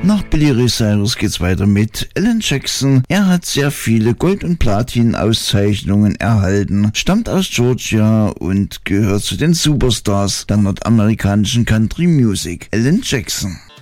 Nach Billy Ray Cyrus geht's weiter mit Alan Jackson. Er hat sehr viele Gold- und Platin-Auszeichnungen erhalten, stammt aus Georgia und gehört zu den Superstars der nordamerikanischen Country Music. Alan Jackson.